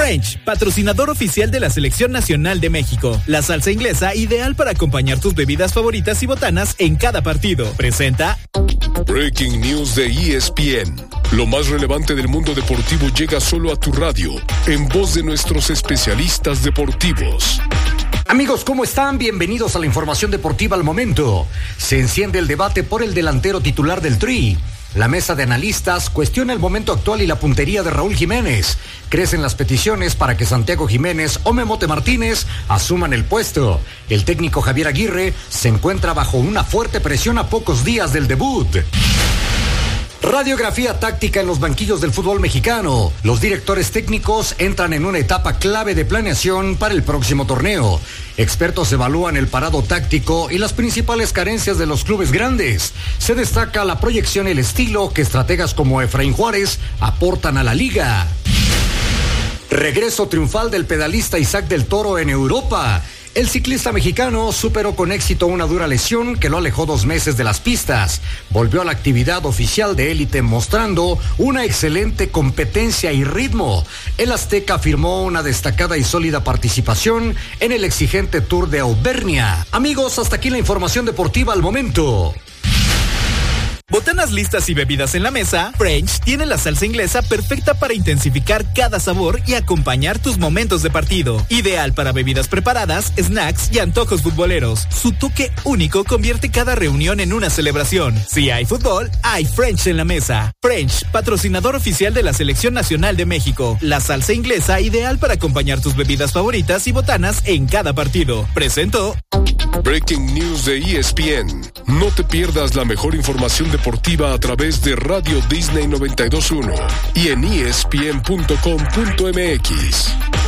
French, patrocinador oficial de la Selección Nacional de México. La salsa inglesa ideal para acompañar tus bebidas favoritas y botanas en cada partido. Presenta Breaking News de ESPN. Lo más relevante del mundo deportivo llega solo a tu radio, en voz de nuestros especialistas deportivos. Amigos, ¿cómo están? Bienvenidos a la información deportiva al momento. Se enciende el debate por el delantero titular del Tri. La mesa de analistas cuestiona el momento actual y la puntería de Raúl Jiménez. Crecen las peticiones para que Santiago Jiménez o Memote Martínez asuman el puesto. El técnico Javier Aguirre se encuentra bajo una fuerte presión a pocos días del debut. Radiografía táctica en los banquillos del fútbol mexicano. Los directores técnicos entran en una etapa clave de planeación para el próximo torneo. Expertos evalúan el parado táctico y las principales carencias de los clubes grandes. Se destaca la proyección y el estilo que estrategas como Efraín Juárez aportan a la liga. Regreso triunfal del pedalista Isaac del Toro en Europa. El ciclista mexicano superó con éxito una dura lesión que lo alejó 2 meses de las pistas. Volvió a la actividad oficial de élite mostrando una excelente competencia y ritmo. El azteca firmó una destacada y sólida participación en el exigente Tour de Auvernia. Amigos, hasta aquí la información deportiva al momento. Botanas listas y bebidas en la mesa, French tiene la salsa inglesa perfecta para intensificar cada sabor y acompañar tus momentos de partido. Ideal para bebidas preparadas, snacks y antojos futboleros. Su toque único convierte cada reunión en una celebración. Si hay fútbol, hay French en la mesa. French, patrocinador oficial de la Selección Nacional de México. La salsa inglesa ideal para acompañar tus bebidas favoritas y botanas en cada partido. Presentó Breaking News de ESPN. No te pierdas la mejor información deportiva a través de Radio Disney 92.1 y en ESPN.com.mx.